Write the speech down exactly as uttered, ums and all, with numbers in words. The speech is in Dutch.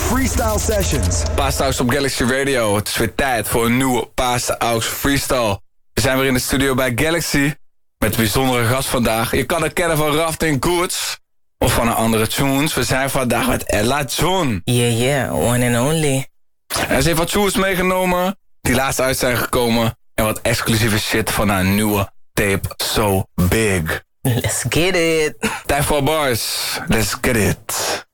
Freestyle Sessions. Pasta Aux op Galaxy Radio. Het is weer tijd voor een nieuwe Pasta Aux Freestyle. We zijn weer in de studio bij Galaxy. Met een bijzondere gast vandaag. Je kan het kennen van Rafting Goods. Of van een andere tunes. We zijn vandaag met Ella John. Yeah, yeah, one and only. En ze heeft wat tunes meegenomen. Die laatst uit zijn gekomen. En wat exclusieve shit van haar nieuwe tape So Big. Let's get it. Tijd voor bars. Let's get it.